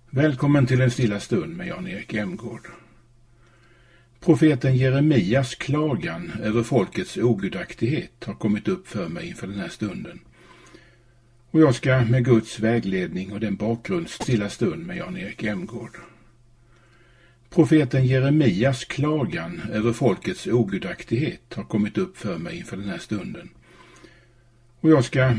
Välkommen till en stilla stund med Jan-Erik Emgård. Profeten Jeremias klagan över folkets ogudaktighet har kommit upp för mig inför den här stunden. Och jag ska med Guds vägledning och den bakgrund stilla stund med Jan-Erik Emgård. Profeten Jeremias klagan över folkets ogudaktighet har kommit upp för mig inför den här stunden. Och jag ska